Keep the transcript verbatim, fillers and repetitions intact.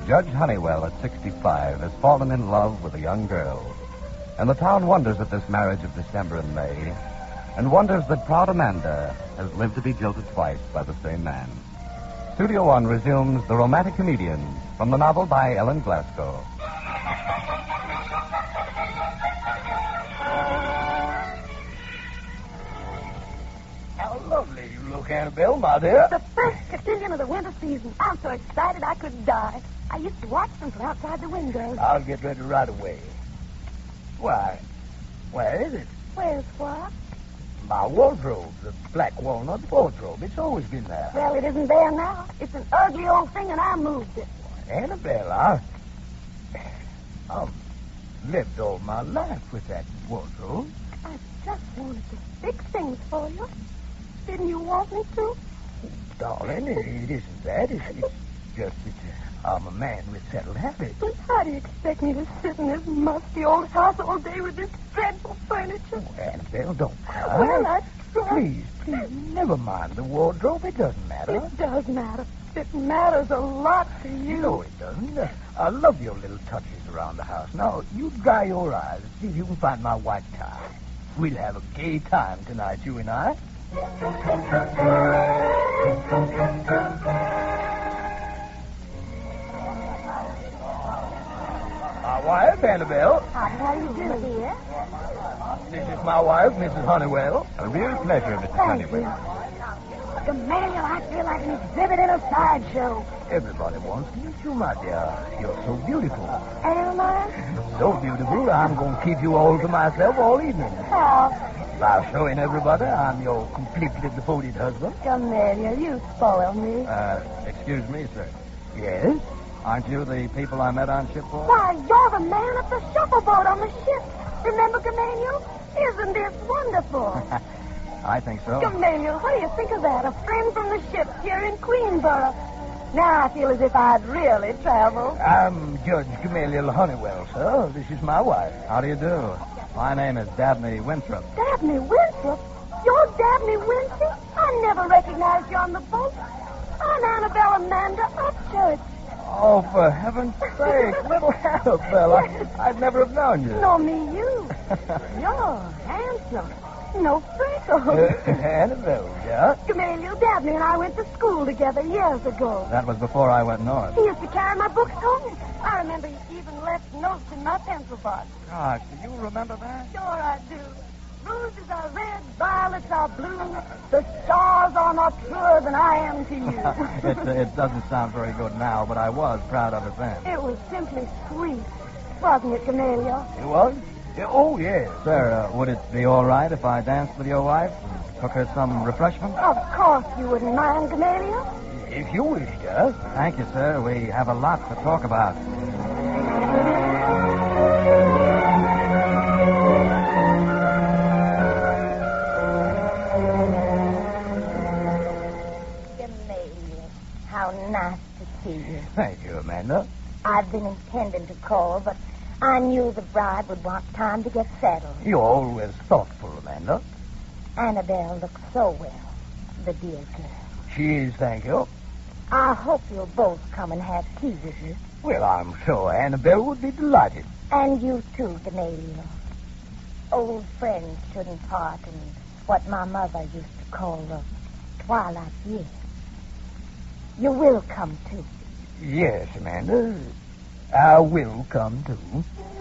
Judge Honeywell, at sixty-five, has fallen in love with a young girl. And the town wonders at this marriage of December and May, and wonders that proud Amanda has lived to be jilted twice by the same man. Studio One resumes The Romantic Comedian from the novel by Ellen Glasgow. How lovely you look, Annabelle, my dear. The first cotillion of the winter season. I'm so excited I could die. I used to watch them from outside the window. I'll get ready right away. Why, where is it? Where's what? My wardrobe, the black walnut wardrobe. It's always been there. Well, it isn't there now. It's an ugly old thing, and I moved it. Annabelle, I... I've lived all my life with that wardrobe. I just wanted to fix things for you. Didn't you want me to? Darling, it, it isn't that. It's, it's just that uh, I'm a man with settled habits. But how do you expect me to sit in this musty old house all day with this dreadful furniture? Oh, Annabelle, don't cry. Well, I try. Please, please, never mind the wardrobe. It doesn't matter. It does matter. It matters a lot to you. No, it doesn't. Uh, I love your little touches around the house. Now, you dry your eyes and see if you can find my white tie. We'll have a gay time tonight, you and I. My wife, Annabelle. How do you do, dear? This is my wife, Missus Honeywell. A real pleasure, Missus Honeywell. Gamaliel, I feel like an exhibit in a sideshow. Everybody wants to meet you, my dear. You're so beautiful. Am I? So beautiful, I'm going to keep you all to myself all evening. How? By showing everybody I'm your completely devoted husband. Gamaliel, you spoil me. Uh, excuse me, sir. Yes? Aren't you the people I met on shipboard? Why, you're the man at the shuffleboat on the ship. Remember, Gamaliel? Isn't this wonderful? I think so. Gamaliel, what do you think of that? A friend from the ship here in Queensborough. Now I feel as if I'd really traveled. I'm Judge Gamaliel Honeywell, sir. This is my wife. How do you do? My name is Dabney Winthrop. Dabney Winthrop? You're Dabney Winthrop? I never recognized you on the boat. I'm Annabelle Amanda Upchurch. Oh, for heaven's sake, little Annabelle. I, I'd never have known you. No, me, you. You're handsome. No freckles. Uh, Annabelle, yeah? Gamaliel, Dabney and I went to school together years ago. That was before I went north. He used to carry my books home. I remember he even left notes in my pencil box. Gosh, do you remember that? Sure I do. Roses are red, violets are blue. The stars are more truer than I am to you. it, uh, it doesn't sound very good now, but I was proud of it then. It was simply sweet, wasn't it, Gamaliel? It was? Yeah, oh, yes. Sir, uh, would it be all right if I danced with your wife and took her some refreshment? Of course you wouldn't mind, Gamaliel. If you wish, sir. Thank you, sir. We have a lot to talk about. Gamaliel, how nice to see you. Thank you, Amanda. I've been intending to call, but I knew the bride would want time to get settled. You're always thoughtful, Amanda. Annabelle looks so well, the dear girl. She is, thank you. I hope you'll both come and have tea with me. Well, I'm sure Annabelle would be delighted. And you too, Gamaliel. Old friends shouldn't part in what my mother used to call the twilight years. You will come too. Yes, Amanda. I will come, too.